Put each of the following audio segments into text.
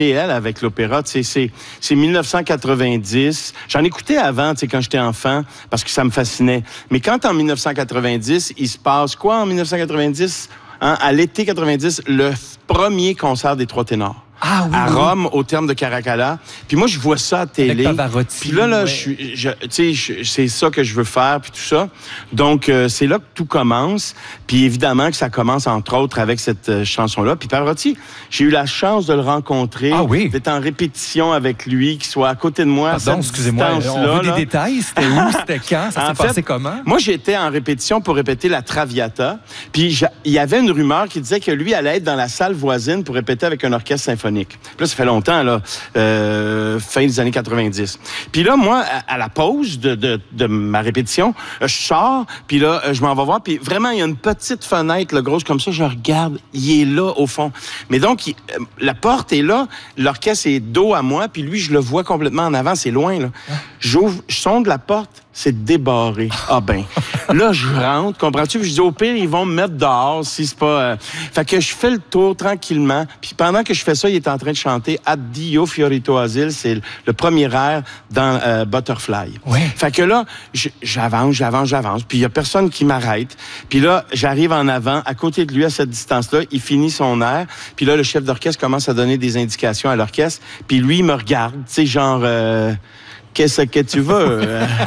elle, avec l'opéra, c'est 1990. J'en écoutais avant, quand j'étais enfant, parce que ça me fascinait. Mais quand en 1990, il se passe quoi en 1990? À l'été 90, le premier concert des Trois Ténors. Ah, oui, à Rome, au terme de Caracalla. Puis moi, je vois ça à télé. Avec Pavarotti. Puis là, ouais. C'est ça que je veux faire, puis tout ça. Donc, c'est là que tout commence. Puis évidemment que ça commence, entre autres, avec cette chanson-là. Puis Pavarotti, j'ai eu la chance de le rencontrer. Ah oui? D'être en répétition avec lui, qu'il soit à côté de moi. Pardon, excusez-moi, on veut des détails. C'était où, c'était quand? Ça s'est passé comment? Moi, j'étais en répétition pour répéter la Traviata. Puis il y avait une rumeur qui disait que lui allait être dans la salle voisine pour répéter avec un orchestre symphonique. Puis là, ça fait longtemps, là, fin des années 90. Puis là, moi, à la pause de ma répétition, je sors, puis là, je m'en vais voir, puis vraiment, il y a une petite fenêtre, là, grosse comme ça, je regarde, il est là, au fond. Mais donc, la porte est là, l'orchestre est dos à moi, puis lui, je le vois complètement en avant, c'est loin, là. J'ouvre, je sonde la porte, c'est débarré. Ah ben, là, je rentre, comprends-tu? Puis je dis, au pire, ils vont me mettre dehors si c'est pas... Fait que je fais le tour tranquillement. Puis pendant que je fais ça, il est en train de chanter Addio Fiorito Asile. C'est le premier air dans Butterfly. Ouais. Fait que là, j'avance. Puis il y a personne qui m'arrête. Puis là, j'arrive en avant, à côté de lui, à cette distance-là. Il finit son air. Puis là, le chef d'orchestre commence à donner des indications à l'orchestre. Puis lui, il me regarde, tu sais, genre... Qu'est-ce que tu veux?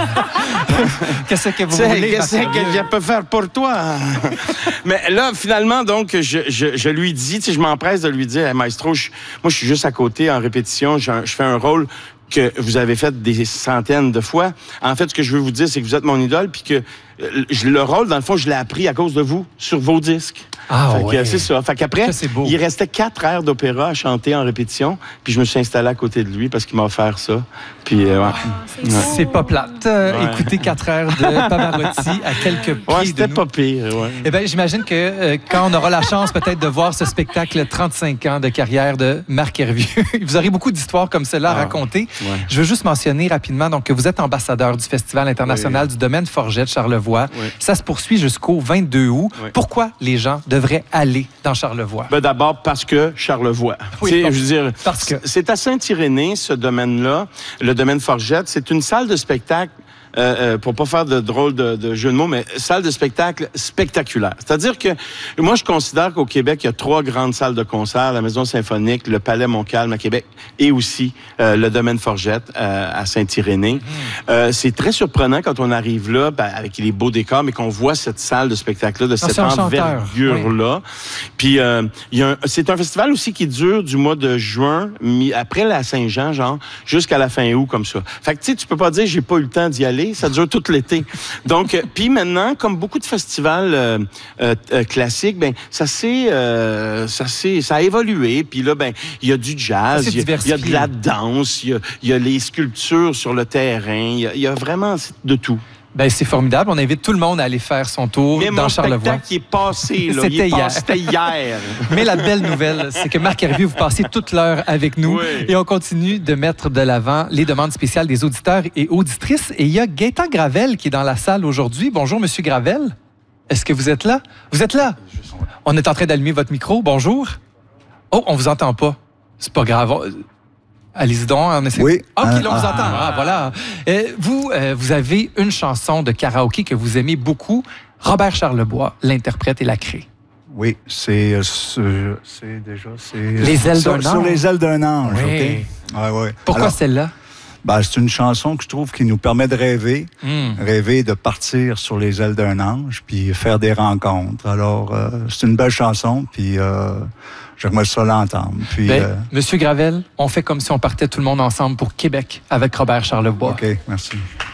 Qu'est-ce que vous voulez? Qu'est-ce que je peux faire pour toi? Mais là, finalement, donc, je lui dis, je m'empresse de lui dire, hey, maestro, moi, je suis juste à côté en répétition, je fais un rôle que vous avez fait des centaines de fois. En fait, ce que je veux vous dire, c'est que vous êtes mon idole, puis que le rôle, dans le fond, je l'ai appris à cause de vous, sur vos disques. Ah fait que c'est ça. Fait qu'après, il restait 4 airs d'opéra à chanter en répétition, puis je me suis installé à côté de lui parce qu'il m'a offert ça. Puis, c'est pas plate. Écouter 4 airs de Pavarotti à quelques pieds de c'était nous. pas pire, ouais. Eh bien, j'imagine que quand on aura la chance peut-être de voir ce spectacle 35 ans de carrière de Marc Hervieux, vous aurez beaucoup d'histoires comme cela à raconter. Ouais. Je veux juste mentionner rapidement donc, que vous êtes ambassadeur du Festival international du domaine Forget Charlevoix. Oui. Ça se poursuit jusqu'au 22 août. Oui. Pourquoi les gens devraient aller dans Charlevoix? Ben d'abord parce que Charlevoix. Oui, je veux dire, parce que c'est à Saint-Irénée, ce domaine-là, le domaine Forget. C'est une salle de spectacle. Pour pas faire de drôle de jeu de mots, mais salle de spectacle spectaculaire. C'est-à-dire que moi, je considère qu'au Québec, il y a 3 grandes salles de concert, la Maison Symphonique, le Palais Montcalm à Québec et aussi le Domaine Forget à Saint-Irénée. C'est très surprenant quand on arrive là, avec les beaux décors, mais qu'on voit cette salle de spectacle-là, de cette envergure-là. Oui. Puis, c'est un festival aussi qui dure du mois de juin, après la Saint-Jean, genre, jusqu'à la fin août, comme ça. Fait que, tu peux pas dire, j'ai pas eu le temps d'y aller. Ça dure tout l'été. Donc, puis maintenant, comme beaucoup de festivals classiques, ben ça a évolué. Puis là, ben il y a du jazz, il y a de la danse, il y a les sculptures sur le terrain, il y a vraiment de tout. Ben c'est formidable. On invite tout le monde à aller faire son tour dans Charlevoix. Mais mon spectacle qui est passé, là. C'était hier. Mais la belle nouvelle, c'est que Marc Hervieux, vous passez toute l'heure avec nous et on continue de mettre de l'avant les demandes spéciales des auditeurs et auditrices. Et il y a Gaëtan Gravel qui est dans la salle aujourd'hui. Bonjour, Monsieur Gravel. Est-ce que vous êtes là? Vous êtes là? On est en train d'allumer votre micro. Bonjour. Oh, on vous entend pas. C'est pas grave. Allez-y donc, on essaie. Oui. OK, là, on vous entend. Ah, voilà. Vous avez une chanson de karaoké que vous aimez beaucoup. Robert Charlebois l'interprète et la crée. Oui, c'est déjà... Les ailes d'un ange. Sur les ailes d'un ange, oui. OK? Ouais. Pourquoi celle-là? Ben, c'est une chanson que je trouve qui nous permet de rêver. Rêver de partir sur les ailes d'un ange, puis faire des rencontres. Alors, c'est une belle chanson, puis... j'aimerais ça l'entendre. Puis, Monsieur Gravel, on fait comme si on partait tout le monde ensemble pour Québec avec Robert Charlebois. OK, merci.